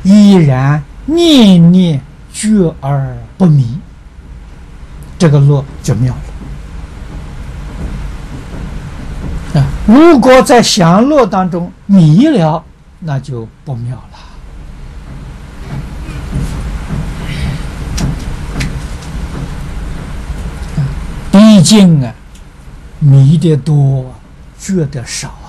依然念念觉而不迷，这个乐就妙了。如果在享乐当中迷了，那就不妙了。毕竟啊，迷的多，觉得少啊。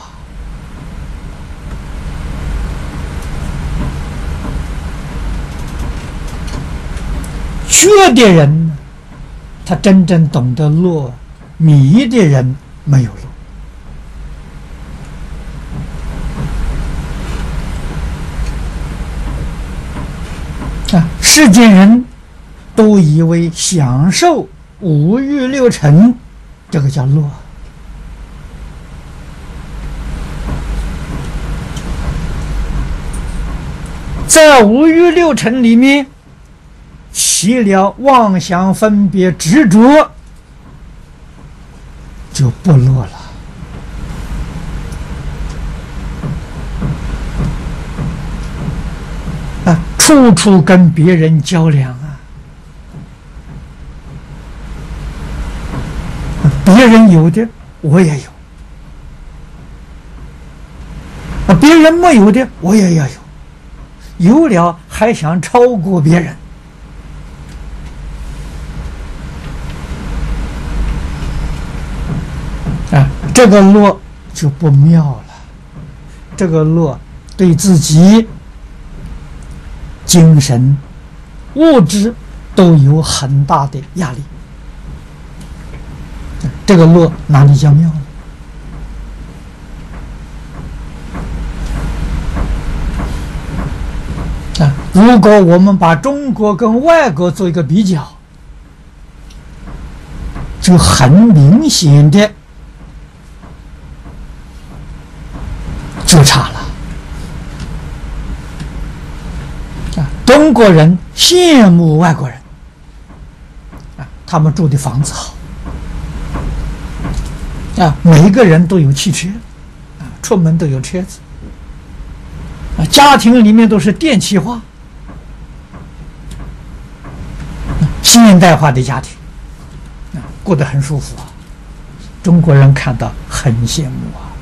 觉的人呢，他真正懂得乐；迷的人没有乐。世间人都以为享受五欲六尘，这个叫乐。在五欲六尘里面，起了妄想分别执着，就不乐了。处处跟别人较量啊，别人有的我也有，别人没有的我也要有，有了还想超过别人。这个乐就不妙了。这个乐对自己精神、物质都有很大的压力。这个乐哪里叫妙呢？如果我们把中国跟外国做一个比较，就很明显的就差了。中国人羡慕外国人，他们住的房子好，每一个人都有汽车，出门都有车子，家庭里面都是电气化，现代化的家庭，过得很舒服啊。中国人看到很羡慕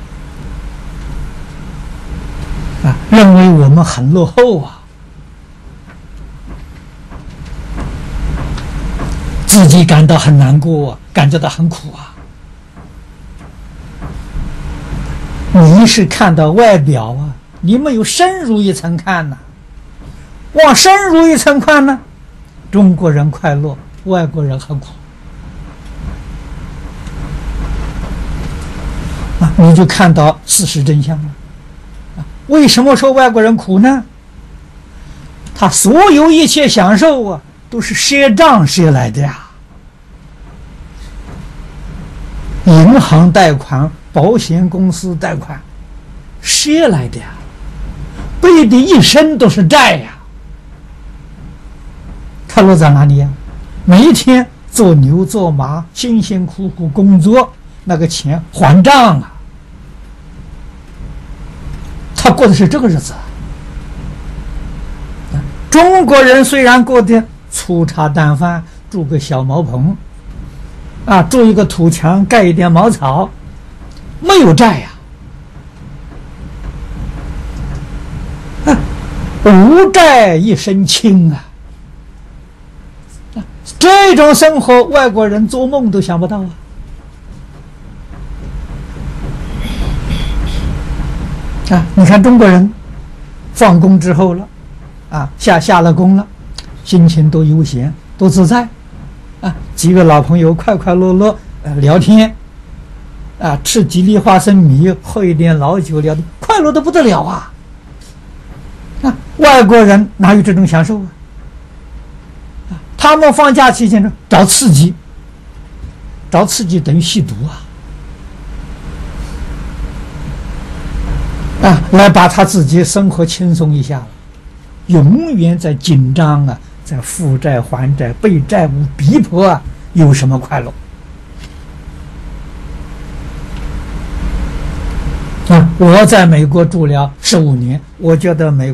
认为我们很落后啊，自己感到很难过，感觉到很苦啊。你是看到外表啊，你没有深入一层看呢。往深入一层看呢，中国人快乐，外国人很苦。你就看到事实真相了。为什么说外国人苦呢？他所有一切享受啊，都是赊账赊来的呀。银行贷款、保险公司贷款，赊来的呀，背的一身都是债呀。他落在哪里呀？每一天做牛做马，辛辛苦苦工作，那个钱还账啊。他过的是这个日子。中国人虽然过得粗茶淡饭，住个小茅棚，住一个土墙，盖一点茅草，没有债呀，无债一身轻啊。这种生活，外国人做梦都想不到啊。你看中国人放工之后了，下了工了，心情都悠闲，都自在，几个老朋友快快乐乐聊天，吃几粒花生米，喝一点老酒，聊的快乐的不得了啊！外国人哪有这种享受啊？他们放假期间找刺激，找刺激等于吸毒来把他自己生活轻松一下，永远在紧张在负债还债，被债务逼迫有什么快乐？我在美国住了15年，我觉得美国